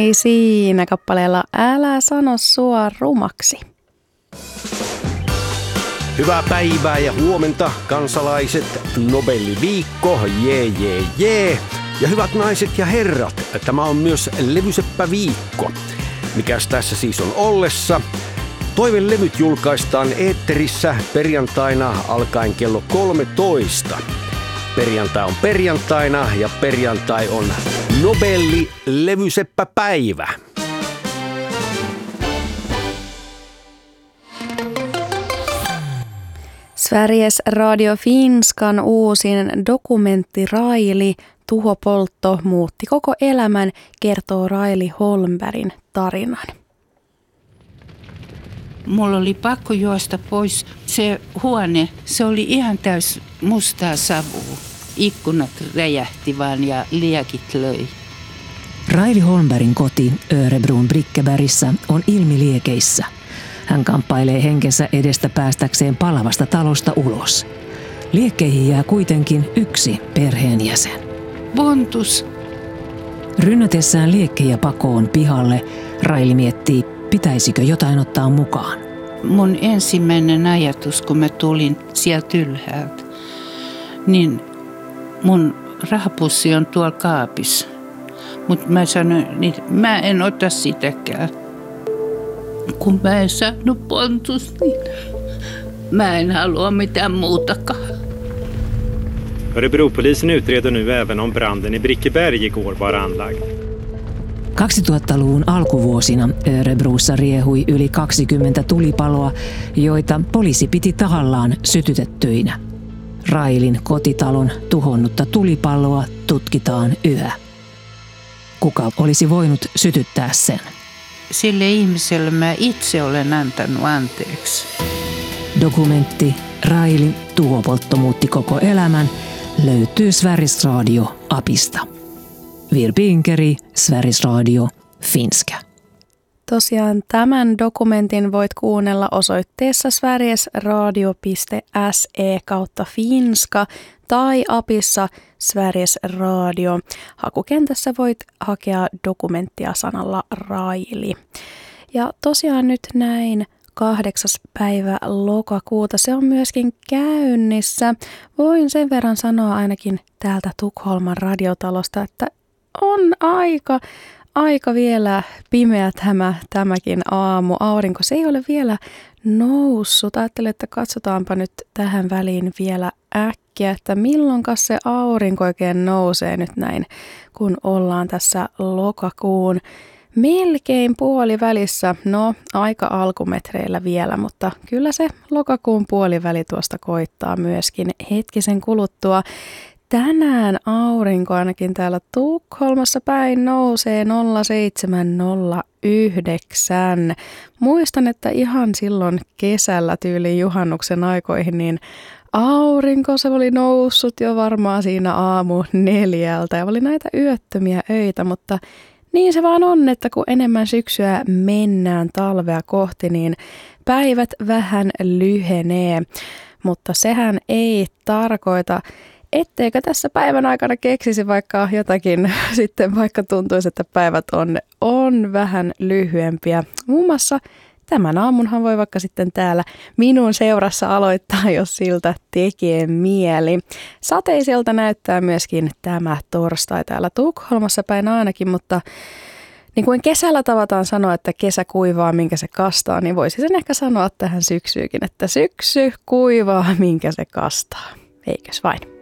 Ei siinä kappaleella Älä sano sua rumaksi. Hyvää päivää ja huomenta kansalaiset, Nobeliviikko, jee. Ja hyvät naiset ja herrat, tämä on myös levyseppäviikko. Mikäs tässä siis on ollessa? Toivelevyt julkaistaan eetterissä perjantaina alkaen kello 13. Perjantai on perjantaina ja perjantai on Nobel-levyseppäpäivä. Sveriges Radio Finskan uusin dokumentti Raili, tuhopoltto muutti koko elämän, kertoo Raili Holmbergin tarinan. Mulla oli pakko juosta pois. Se huone, se oli ihan täys mustaa savua. Ikkunat räjähti vaan ja liekit löi. Raili Holmbergin koti Örebron Brickebergissä on ilmiliekeissä. Hän kamppailee henkensä edestä päästäkseen palavasta talosta ulos. Liekkeihin jää kuitenkin yksi perheenjäsen. Pontus. Rynnätessään liekkejä pakoon pihalle, Raili miettii, pitäisikö jotain ottaa mukaan. Mun ensimmäinen ajatus, kun mä tulin sieltä ylhäältä, niin mun rahapussi on tuolla kaapissa. Mutta mä sanoin, niin mä en ota sitäkään. Kun mä en saanut Pontus, niin mä en halua mitään muutakaan. Örebropolisen utreder nu även om branden i Brickeberg igår var anlagd. 2000-luvun alkuvuosina Örebrossa riehui yli 20 tulipaloa, joita poliisi piti tahallaan sytytettyinä. Railin kotitalon tuhonnutta tulipaloa tutkitaan yhä. Kuka olisi voinut sytyttää sen? Sille ihmiselle mä itse olen antanut anteeksi. Dokumentti Raili, tuhopoltto muutti koko elämän löytyy Sveriges Radio-apista. Virpi Inkeri, Sveriges Radio, Finska. Tosiaan tämän dokumentin voit kuunnella osoitteessa sverigesradio.se/finska tai apissa Sveriges Radio. Hakukentässä voit hakea dokumenttia sanalla Raili. Ja tosiaan nyt näin 8. päivä lokakuuta. Se on myöskin käynnissä. Voin sen verran sanoa ainakin täältä Tukholman radiotalosta, että on aika vielä pimeä tämäkin aamu. Aurinko se ei ole vielä noussut. Ajattelin, että katsotaanpa nyt tähän väliin vielä äkkiä, että milloinkas se aurinko oikein nousee nyt näin, kun ollaan tässä lokakuun melkein puolivälissä. No, aika alkumetreillä vielä, mutta kyllä se lokakuun puoliväli tuosta koittaa myöskin hetkisen kuluttua. Tänään aurinko ainakin täällä Tukholmassa päin nousee 07.09. Muistan, että ihan silloin kesällä tyyliin juhannuksen aikoihin, niin aurinko se oli noussut jo varmaan siinä aamu 4 ja oli näitä yöttömiä öitä, mutta niin se vaan on, että kun enemmän syksyä mennään talvea kohti, niin päivät vähän lyhenee, mutta sehän ei tarkoita, etteikö tässä päivän aikana keksisi vaikka jotakin, sitten vaikka tuntuisi, että päivät on vähän lyhyempiä. Muun muassa tämän aamunhan voi vaikka sitten täällä minun seurassa aloittaa, jos siltä tekee mieli. Sateiselta näyttää myöskin tämä torstai täällä Tukholmassa päin ainakin, mutta niin kuin kesällä tavataan sanoa, että kesä kuivaa, minkä se kastaa, niin voisi sen ehkä sanoa tähän syksyykin, että syksy kuivaa, minkä se kastaa. Eikös vain?